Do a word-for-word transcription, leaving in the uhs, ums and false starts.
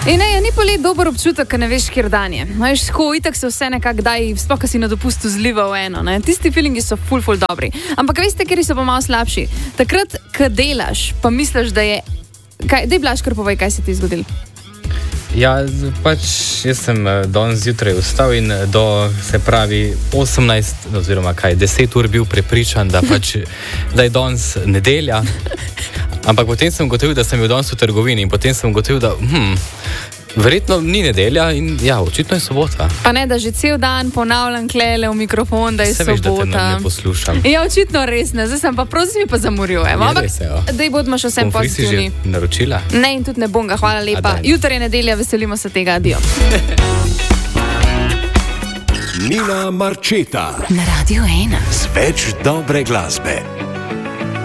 In ne, ni polet dober občutek, ker ne veš, kjer dan je. Veš, ko itak se vse nekako daj, sploh, ko si na dopustu zliva v eno. Ne? Tisti feelingi so ful, ful dobri. Ampak veste, kjer so pa malo slabši? Takrat, ko delaš, pa misliš, da je... Kaj, dej, Blaž, kar povej, kaj se ti je zgodilo. Ja, pač jaz sem danes zjutraj vstal in do, se pravi, osemnajst oziroma kaj, deset ur bil prepričan, da pač, da je danes nedelja. Ampak potem sem gotovil, da sem bil danes v trgovini in potem sem gotovil, da hm, verjetno ni nedelja in ja, očitno je sobota. Pa ne, da že cel dan ponavljam klele v mikrofon, da je Se sobota. veš, da te ne, ne poslušam. Ja, očitno res ne, zdaj sem pa prosim pa zamoril. Ja, Ampak, res je, ja. dej bodimo še vsem Pomfri si pozitivni. že naročila? Ne, in tudi ne bom ga, hvala lepa. daj, no. Jutri je nedelja, veselimo se tega, adijo. Nina Marčeta Na Radio ena. z več dobre glasbe.